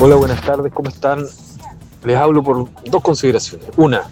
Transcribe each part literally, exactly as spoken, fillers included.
Hola, buenas tardes, ¿cómo están? Les hablo por dos consideraciones. Una,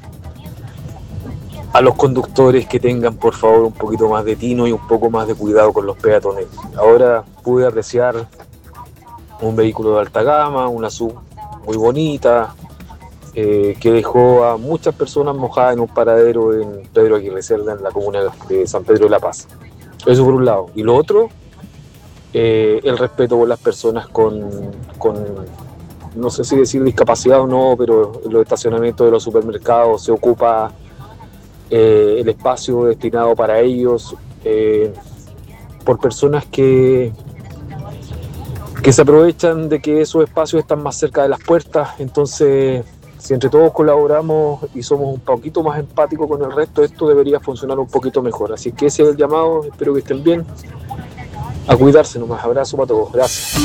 a los conductores que tengan por favor un poquito más de tino y un poco más de cuidado con los peatones. Ahora pude apreciar un vehículo de alta gama, una S U V muy bonita, eh, que dejó a muchas personas mojadas en un paradero en Pedro Aguirre Cerda, en la comuna de San Pedro de la Paz. Eso por un lado. Y lo otro, eh, el respeto por las personas con, con, no sé si decir discapacidad o no, pero en los estacionamientos de los supermercados se ocupa eh, el espacio destinado para ellos eh, por personas que que se aprovechan de que esos espacios están más cerca de las puertas. Entonces, si entre todos colaboramos y somos un poquito más empáticos con el resto, esto debería funcionar un poquito mejor. Así que ese es el llamado, espero que estén bien, a cuidarse nomás. Abrazo para todos, gracias.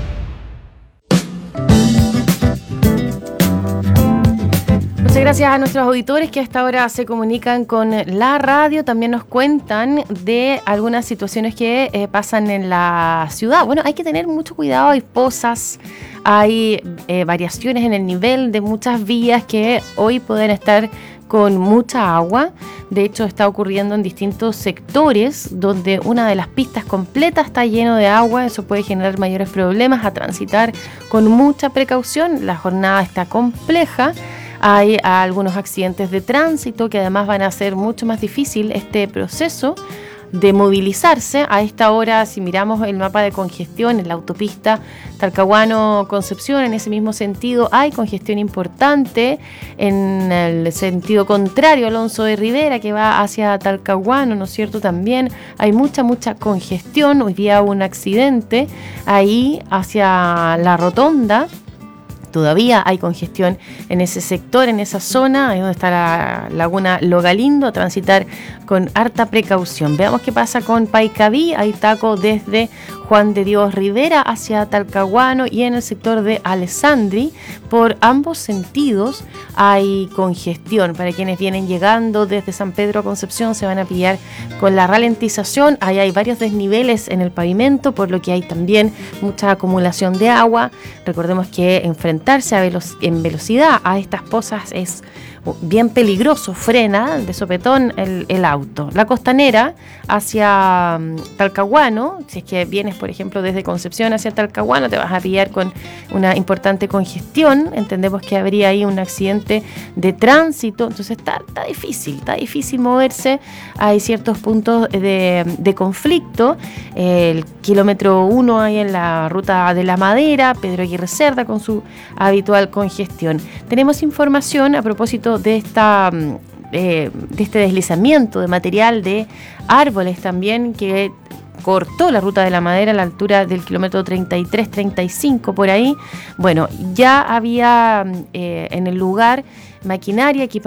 Muchas gracias a nuestros auditores que hasta ahora se comunican con la radio. También nos cuentan de algunas situaciones que eh, pasan en la ciudad. Bueno, hay que tener mucho cuidado, hay pozas, hay eh, variaciones en el nivel de muchas vías que hoy pueden estar con mucha agua. De hecho, está ocurriendo en distintos sectores donde una de las pistas completas está lleno de agua. Eso puede generar mayores problemas, a transitar con mucha precaución. La jornada está compleja. Hay algunos accidentes de tránsito que además van a hacer mucho más difícil este proceso de movilizarse. A esta hora, si miramos el mapa de congestión en la autopista Talcahuano-Concepción, en ese mismo sentido hay congestión importante. En el sentido contrario, Alonso de Rivera, que va hacia Talcahuano, ¿no es cierto? También hay mucha, mucha congestión. Hoy día hubo un accidente ahí hacia la rotonda. Todavía hay congestión en ese sector, en esa zona, ahí donde está la laguna Logalindo, a transitar con harta precaución. Veamos qué pasa con Paicaví. Hay taco desde Juan de Dios Rivera hacia Talcahuano y en el sector de Alessandri. Por ambos sentidos hay congestión. Para quienes vienen llegando desde San Pedro a Concepción se van a pillar con la ralentización. Ahí hay varios desniveles en el pavimento, por lo que hay también mucha acumulación de agua. Recordemos que enfrentarse a velo- en velocidad a estas pozas es bien peligroso, frena de sopetón el, el auto. La costanera hacia um, Talcahuano, si es que vienes por ejemplo desde Concepción hacia Talcahuano, te vas a pillar con una importante congestión. Entendemos que habría ahí un accidente de tránsito, entonces está, está difícil, está difícil moverse. Hay ciertos puntos de, de conflicto. El kilómetro uno ahí en la ruta de la Madera, Pedro Aguirre Cerda con su habitual congestión. Tenemos información a propósito de esta eh, de este deslizamiento de material de árboles también que cortó la ruta de la Madera a la altura del kilómetro treinta y tres, treinta y cinco por ahí. Bueno, ya había eh, en el lugar maquinaria, equipamiento